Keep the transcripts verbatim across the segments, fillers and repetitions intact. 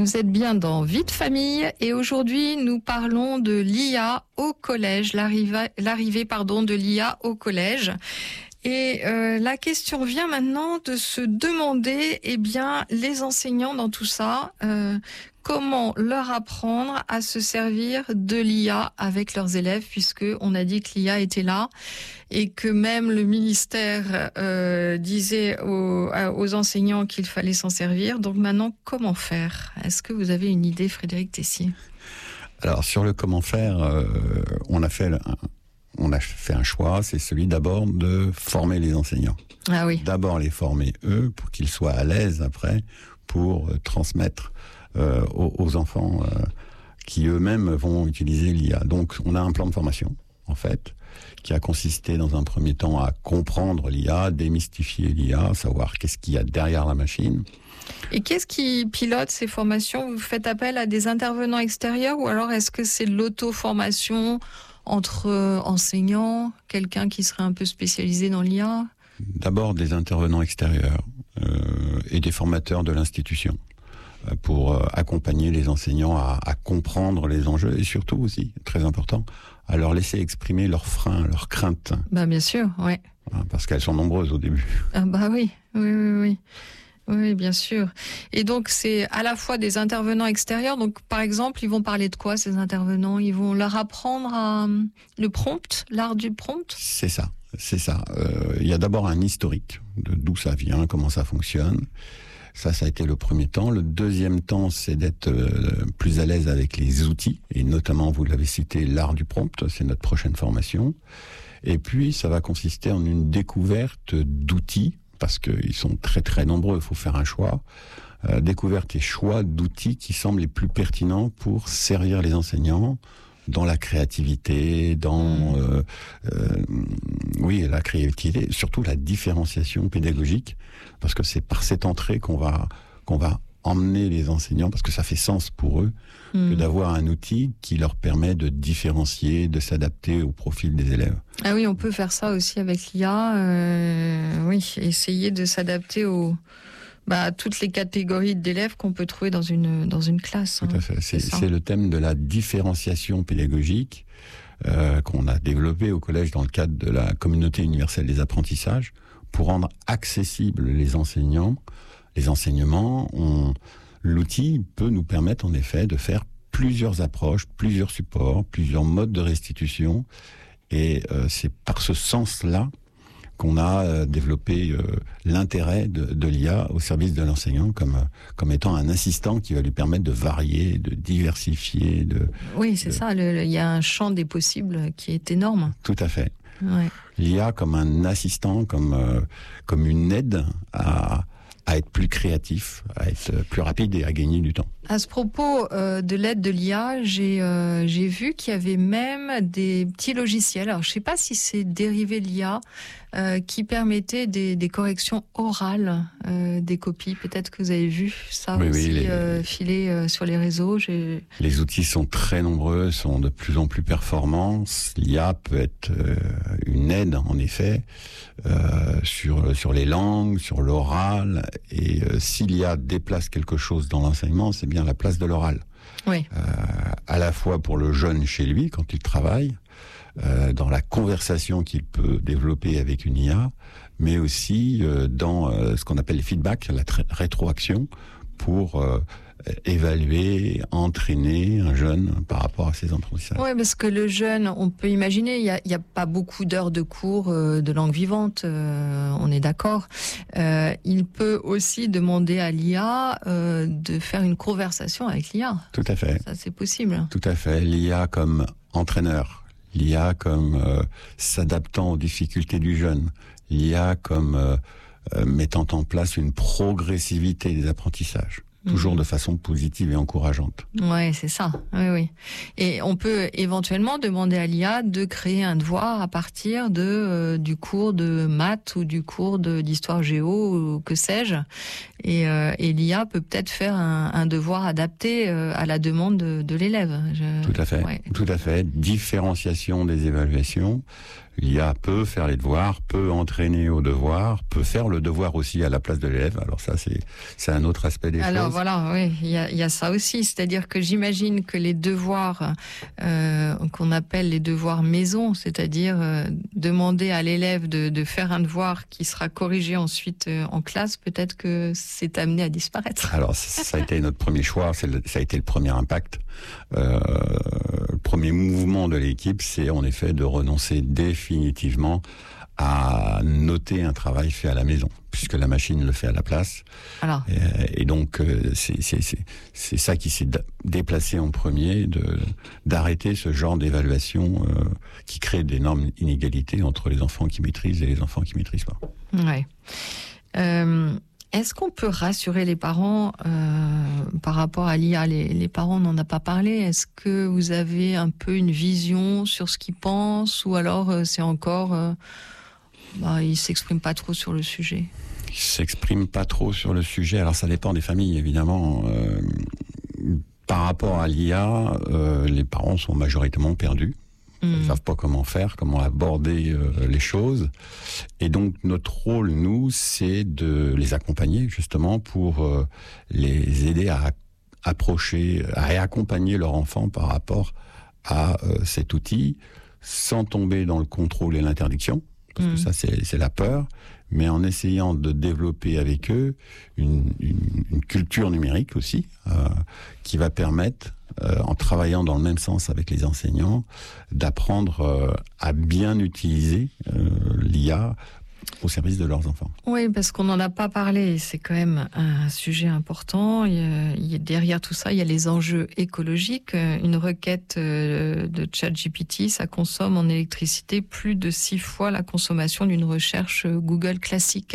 Vous êtes bien dans Vie de famille et aujourd'hui nous parlons de l'I A au collège, l'arrivée, l'arrivée pardon, de l'I A au collège. Et euh, la question vient maintenant de se demander, eh bien, les enseignants dans tout ça, euh, comment leur apprendre à se servir de l'I A avec leurs élèves, puisque on a dit que l'I A était là et que même le ministère euh, disait aux, aux enseignants qu'il fallait s'en servir. Donc maintenant, comment faire ? Est-ce que vous avez une idée, Frédéric Tessier ? Alors sur le comment faire, euh, on a fait un, on a fait un choix, c'est celui d'abord de former les enseignants. Ah oui. D'abord les former eux pour qu'ils soient à l'aise après pour euh, transmettre euh, aux, aux enfants euh, qui eux-mêmes vont utiliser l'I A. Donc on a un plan de formation en fait qui a consisté dans un premier temps à comprendre l'I A, démystifier l'I A, savoir qu'est-ce qu'il y a derrière la machine. Et qu'est-ce qui pilote ces formations ? Vous faites appel à des intervenants extérieurs ou alors est-ce que c'est de l'auto-formation entre enseignants, quelqu'un qui serait un peu spécialisé dans l'I A ? D'abord des intervenants extérieurs euh, et des formateurs de l'institution euh, pour euh, accompagner les enseignants à, à comprendre les enjeux et surtout aussi, très important, à leur laisser exprimer leurs freins, leurs craintes. Bah bien sûr, ouais. Parce qu'elles sont nombreuses au début. Ah bah oui, oui, oui, oui. Oui, bien sûr. Et donc, c'est à la fois des intervenants extérieurs. Donc, par exemple, ils vont parler de quoi, ces intervenants ? Ils vont leur apprendre à, le prompt, l'art du prompt ? C'est ça, c'est ça. Euh, il y a d'abord un historique de d'où ça vient, comment ça fonctionne. Ça, ça a été le premier temps. Le deuxième temps, c'est d'être euh, plus à l'aise avec les outils. Et notamment, vous l'avez cité, l'art du prompt. C'est notre prochaine formation. Et puis, ça va consister en une découverte d'outils parce qu'ils sont très très nombreux, il faut faire un choix, euh, découverte et choix d'outils qui semblent les plus pertinents pour servir les enseignants dans la créativité, dans euh, euh, oui la créativité, surtout la différenciation pédagogique, parce que c'est par cette entrée qu'on va qu'on va emmener les enseignants, parce que ça fait sens pour eux, mmh. que d'avoir un outil qui leur permet de différencier, de s'adapter au profil des élèves. Ah oui, on peut faire ça aussi avec l'I A. Euh, oui, essayer de s'adapter aux, bah, à toutes les catégories d'élèves qu'on peut trouver dans une, dans une classe. Tout à fait. C'est, c'est, c'est le thème de la différenciation pédagogique euh, qu'on a développé au collège dans le cadre de la communauté universelle des apprentissages pour rendre accessibles les enseignants. Les enseignements, on, l'outil peut nous permettre en effet de faire plusieurs approches, plusieurs supports, plusieurs modes de restitution. Et euh, c'est par ce sens-là qu'on a euh, développé euh, l'intérêt de, de l'I A au service de l'enseignant comme, euh, comme étant un assistant qui va lui permettre de varier, de diversifier. De, oui, c'est de... ça. Il y a un champ des possibles qui est énorme. Tout à fait. Ouais. L'I A comme un assistant, comme, euh, comme une aide à... à être plus créatif, à être plus rapide et à gagner du temps. À ce propos euh, de l'aide de l'I A, j'ai, euh, j'ai vu qu'il y avait même des petits logiciels, alors je ne sais pas si c'est dérivé de l'I A, euh, qui permettaient des, des corrections orales euh, des copies. Peut-être que vous avez vu ça oui, aussi oui, les... euh, filer euh, sur les réseaux. J'ai... Les outils sont très nombreux, sont de plus en plus performants. L'I A peut être euh, une aide, en effet, euh, sur, sur les langues, sur l'oral. Et euh, si l'I A déplace quelque chose dans l'enseignement, c'est bien la place de l'oral. Oui. Euh, à la fois pour le jeune chez lui, quand il travaille, euh, dans la conversation qu'il peut développer avec une I A, mais aussi euh, dans euh, ce qu'on appelle les feedbacks, la tra- rétroaction, pour euh, évaluer, entraîner un jeune par rapport à ses apprentissages. Oui, parce que le jeune, on peut imaginer, il n'y a, a pas beaucoup d'heures de cours euh, de langue vivante, euh, on est d'accord. Euh, il peut aussi demander à l'I A euh, de faire une conversation avec l'I A. Tout à fait. Ça, c'est possible. Tout à fait. L'I A comme entraîneur, l'I A comme euh, s'adaptant aux difficultés du jeune, l'I A comme euh, euh, mettant en place une progressivité des apprentissages. Toujours de façon positive et encourageante. Ouais, c'est ça. Oui, oui. Et on peut éventuellement demander à l'I A de créer un devoir à partir de euh, du cours de maths ou du cours de, d'histoire géo ou que sais-je. Et, euh, et l'I A peut peut-être faire un, un devoir adapté euh, à la demande de, de l'élève. Je... Tout à fait. Ouais. Tout à fait. Différenciation des évaluations. L'I A peut faire les devoirs, peut entraîner aux devoirs, peut faire le devoir aussi à la place de l'élève. Alors ça, c'est c'est un autre aspect des Alors, choses. Alors voilà, oui, il y a, y a ça aussi. C'est-à-dire que j'imagine que les devoirs euh, qu'on appelle les devoirs maison, c'est-à-dire euh, demander à l'élève de, de faire un devoir qui sera corrigé ensuite euh, en classe, peut-être que c'est amené à disparaître. Alors ça a été notre premier choix, c'est le, ça a été le premier impact. Euh, le premier mouvement de l'équipe, c'est en effet de renoncer définitivement à noter un travail fait à la maison, puisque la machine le fait à la place. Alors. Et, et donc, c'est, c'est, c'est, c'est ça qui s'est déplacé en premier, de, d'arrêter ce genre d'évaluation euh, qui crée d'énormes inégalités entre les enfants qui maîtrisent et les enfants qui ne maîtrisent pas. Ouais. Euh... Est-ce qu'on peut rassurer les parents euh, par rapport à l'I A ? les, les parents n'en ont pas parlé. Est-ce que vous avez un peu une vision sur ce qu'ils pensent, ou alors euh, c'est encore, euh, bah, ils s'expriment pas trop sur le sujet ? Ils s'expriment pas trop sur le sujet. Alors ça dépend des familles, évidemment. Euh, par rapport à l'I A, euh, les parents sont majoritairement perdus. Ils ne savent pas comment faire, comment aborder euh, les choses. Et donc, notre rôle, nous, c'est de les accompagner, justement, pour euh, les aider à approcher, à accompagner leur enfant par rapport à euh, cet outil, sans tomber dans le contrôle et l'interdiction, parce mmh. que ça, c'est, c'est la peur, mais en essayant de développer avec eux une, une, une culture numérique aussi, euh, qui va permettre, Euh, en travaillant dans le même sens avec les enseignants, d'apprendre euh, à bien utiliser euh, l'I A au service de leurs enfants. Oui, parce qu'on n'en a pas parlé, c'est quand même un sujet important. Il y a, il y a, derrière tout ça, il y a les enjeux écologiques. Une requête de ChatGPT, ça consomme en électricité plus de six fois la consommation d'une recherche Google classique.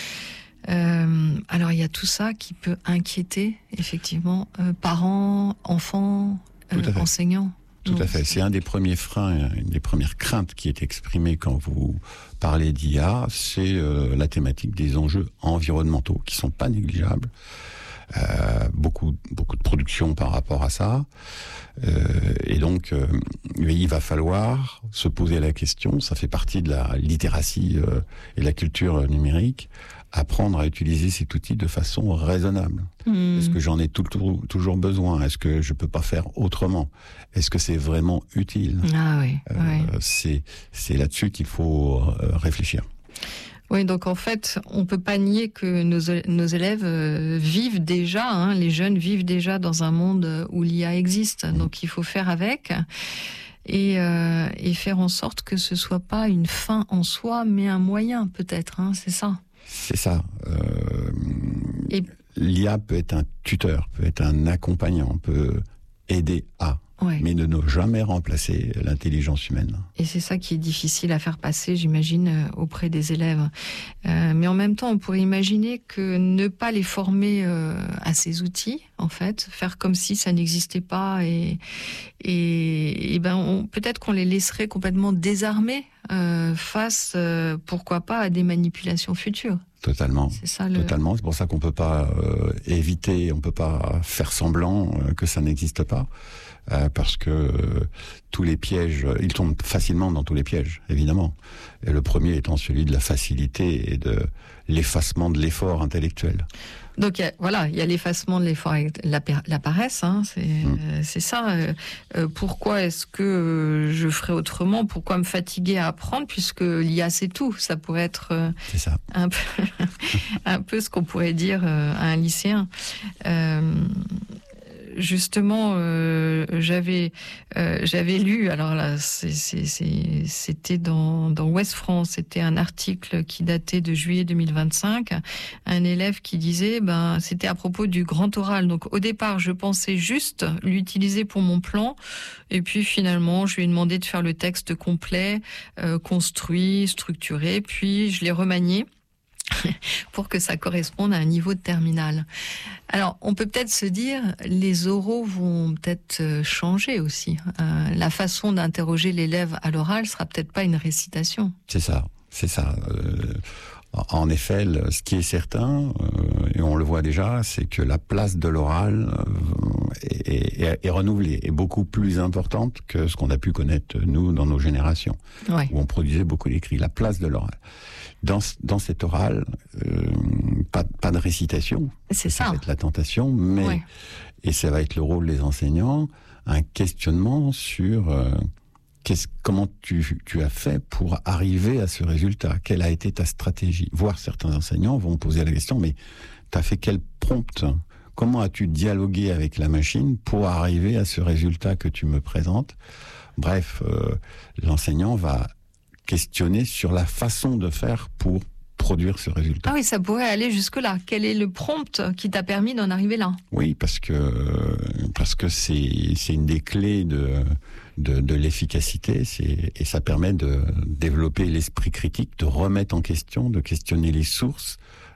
Euh, alors il y a tout ça qui peut inquiéter effectivement euh, parents, enfants, euh, enseignants. Tout Donc, à fait. C'est un des premiers freins, une des premières craintes qui est exprimée quand vous parlez d'I A, c'est euh, la thématique des enjeux environnementaux qui sont pas négligeables. Euh, beaucoup, beaucoup de production par rapport à ça. Euh, et donc, euh, il va falloir se poser la question, ça fait partie de la littératie euh, et de la culture numérique, apprendre à utiliser cet outil de façon raisonnable. Mmh. Est-ce que j'en ai tout, tout, toujours besoin ? Est-ce que je peux pas faire autrement ? Est-ce que c'est vraiment utile ? Ah oui, euh, oui. C'est, c'est là-dessus qu'il faut euh, réfléchir. Oui, donc en fait, on peut pas nier que nos, nos élèves euh, vivent déjà, hein, les jeunes vivent déjà dans un monde où l'I A existe. Mmh. Donc il faut faire avec et, euh, et faire en sorte que ce soit pas une fin en soi, mais un moyen peut-être, hein, c'est ça. C'est ça. Euh, et... L'I A peut être un tuteur, peut être un accompagnant, peut aider à, ouais. mais ne ne jamais remplacer l'intelligence humaine. Et c'est ça qui est difficile à faire passer, j'imagine, auprès des élèves. Euh, mais en même temps, on pourrait imaginer que ne pas les former euh, à ces outils, en fait, faire comme si ça n'existait pas, et, et, et ben, on, peut-être qu'on les laisserait complètement désarmés euh, face, euh, pourquoi pas, à des manipulations futures. Totalement. C'est ça, le... Totalement. C'est pour ça qu'on peut pas euh, éviter, on peut pas faire semblant euh, que ça n'existe pas, euh, parce que euh, tous les pièges, ils tombent facilement dans tous les pièges, évidemment. Et le premier étant celui de la facilité et de l'effacement de l'effort intellectuel. Donc y a, voilà, il y a l'effacement de l'effort, la, la paresse, hein, c'est, mmh. euh, c'est ça. Euh, pourquoi est-ce que euh, je ferais autrement ? Pourquoi me fatiguer à apprendre, puisque l'I A c'est tout ? Ça pourrait être euh, c'est ça. Un, peu, un peu ce qu'on pourrait dire euh, à un lycéen. Euh, Justement, euh, j'avais euh, j'avais lu, alors là, c'est, c'est, c'est, c'était dans, dans Ouest France, c'était un article qui datait de juillet deux mille vingt-cinq, un élève qui disait, ben, c'était à propos du grand oral. Donc au départ, je pensais juste l'utiliser pour mon plan, et puis finalement, je lui ai demandé de faire le texte complet, euh, construit, structuré, puis je l'ai remanié pour que ça corresponde à un niveau de terminale. Alors, on peut peut-être se dire, les oraux vont peut-être changer aussi. Euh, la façon d'interroger l'élève à l'oral sera peut-être pas une récitation. C'est ça, c'est ça. Euh, en effet, le, ce qui est certain, euh, et on le voit déjà, c'est que la place de l'oral euh, est, est, est, est renouvelée, est beaucoup plus importante que ce qu'on a pu connaître, nous, dans nos générations, ouais. où on produisait beaucoup d'écrits. La place de l'oral. Dans, dans cet oral, euh, pas, pas de récitation. C'est ça. Ça va être la tentation, mais, ouais. et ça va être le rôle des enseignants, un questionnement sur euh, comment tu, tu as fait pour arriver à ce résultat. Quelle a été ta stratégie? Voire certains enseignants vont poser la question, mais tu as fait quel prompt? Comment as-tu dialogué avec la machine pour arriver à ce résultat que tu me présentes? Bref, euh, l'enseignant va questionner sur la façon de faire pour produire ce résultat. Ah oui, ça pourrait aller jusque-là. Quel est le prompt qui t'a permis d'en arriver là? Oui, parce que parce que c'est c'est une des clés de de, de l'efficacité, c'est et ça permet de développer l'esprit critique, de remettre en question, de questionner les sources,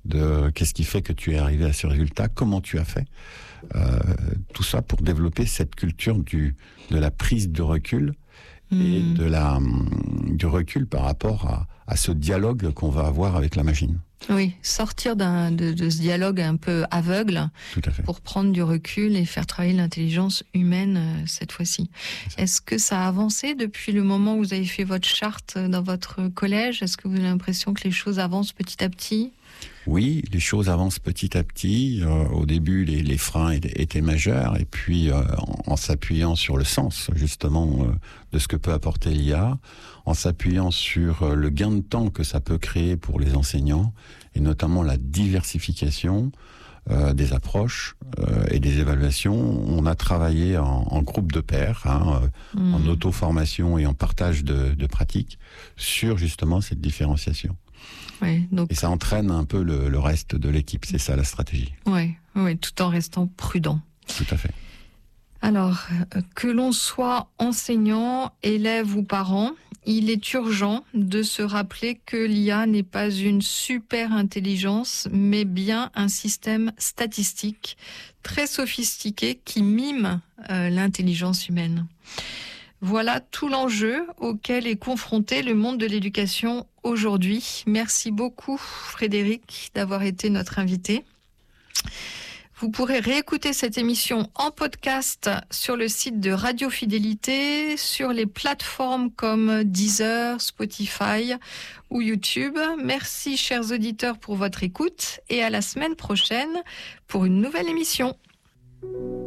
de qu'est-ce qui fait que tu es arrivé à ce résultat, comment tu as fait, euh, tout ça pour développer cette culture du de la prise de recul. Et de la, du recul par rapport à, à ce dialogue qu'on va avoir avec la machine. Oui, sortir d'un, de, de ce dialogue un peu aveugle. Tout à fait. Pour prendre du recul et faire travailler l'intelligence humaine euh, cette fois-ci. Est-ce que ça a avancé depuis le moment où vous avez fait votre charte dans votre collège? Est-ce que vous avez l'impression que les choses avancent petit à petit? Oui, les choses avancent petit à petit. Euh, au début, les, les freins étaient, étaient majeurs, et puis euh, en, en s'appuyant sur le sens, justement, euh, de ce que peut apporter l'I A, en s'appuyant sur euh, le gain de temps que ça peut créer pour les enseignants, et notamment la diversification euh, des approches euh, et des évaluations. On a travaillé en, en groupe de pairs, hein, euh, mmh. en auto-formation et en partage de, de pratiques, sur justement cette différenciation. Ouais, donc... Et ça entraîne un peu le, le reste de l'équipe, c'est ça la stratégie. Oui, ouais, tout en restant prudent. Tout à fait. Alors, euh, que l'on soit enseignant, élève ou parent, il est urgent de se rappeler que l'I A n'est pas une super intelligence, mais bien un système statistique très sophistiqué qui mime euh, l'intelligence humaine. Voilà tout l'enjeu auquel est confronté le monde de l'éducation aujourd'hui. Merci beaucoup Frédéric d'avoir été notre invité. Vous pourrez réécouter cette émission en podcast sur le site de Radio Fidélité, sur les plateformes comme Deezer, Spotify ou YouTube. Merci chers auditeurs pour votre écoute et à la semaine prochaine pour une nouvelle émission.